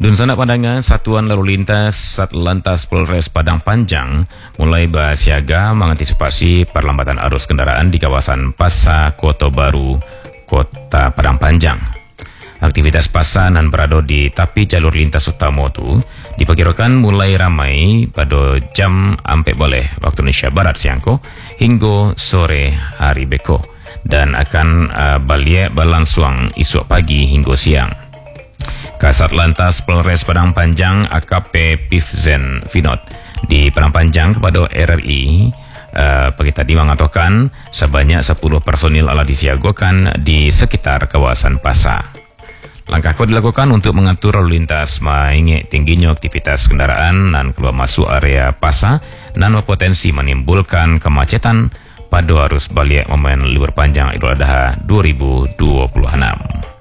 Dun sana pandangan Satuan Lalu Lintas Satlantas Polres Padang Panjang mulai bersiaga mengantisipasi perlambatan arus kendaraan di kawasan Pasar Kota Baru, Kota Padang Panjang. Aktivitas pasar dan berada di tepi jalur lintas utama itu diperkirakan mulai ramai pada jam ampe boleh waktu Indonesia Barat siangko hingga sore hari beko dan akan balik berlangsung esok pagi hingga siang. Kasat Lantas Polres Padang Panjang AKP Pifzen Vinod di Padang Panjang kepada RRI pagi tadi mengatakan sebanyak 10 personil alah disiagakan di sekitar kawasan pasar. Langkah itu dilakukan untuk mengatur lalu lintas mengingat tingginya aktivitas kendaraan dan keluar masuk area pasar dan berpotensi menimbulkan kemacetan pada arus balik momen libur panjang Idul Adha 2026.